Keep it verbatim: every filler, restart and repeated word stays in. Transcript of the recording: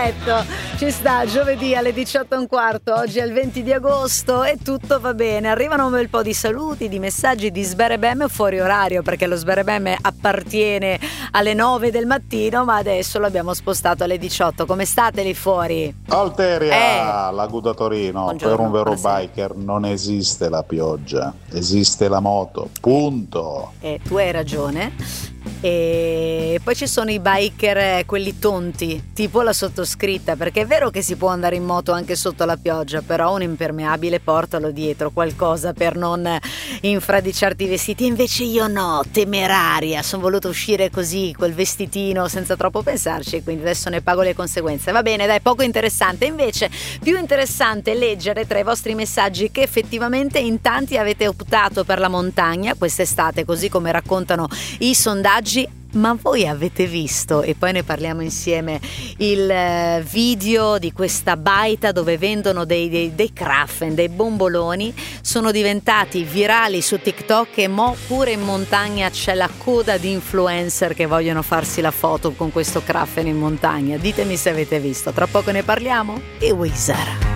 perfetto, ci sta, giovedì alle diciotto e un quarto, oggi è il venti di agosto e tutto va bene. Arrivano un bel po' di saluti, di messaggi di Sberebem fuori orario, perché lo Sberebem appartiene alle nove del mattino, ma adesso l'abbiamo spostato alle diciotto. Come state lì fuori? Alteria, Eh. Lago da Torino. Buongiorno, Per un vero buonasera. biker non esiste la pioggia, esiste la moto, punto. Eh, tu hai ragione. E poi ci sono i biker, eh, quelli tonti, tipo la sottoscritta, perché è vero che si può andare in moto anche sotto la pioggia, però un impermeabile portalo dietro, qualcosa per non infradiciarti i vestiti. Invece io no, temeraria, sono voluta uscire così, quel vestitino, senza troppo pensarci, quindi adesso ne pago le conseguenze. Va bene, dai, poco interessante. Invece più interessante leggere tra i vostri messaggi che effettivamente in tanti avete optato per la montagna quest'estate, così come raccontano i sondaggi. Ma voi avete visto, e poi ne parliamo insieme, il eh, video di questa baita dove vendono dei, dei, dei Kraffen, dei bomboloni, sono diventati virali su TikTok e mo pure in montagna c'è la coda di influencer che vogliono farsi la foto con questo Kraffen in montagna. Ditemi se avete visto, tra poco ne parliamo. E Wizard.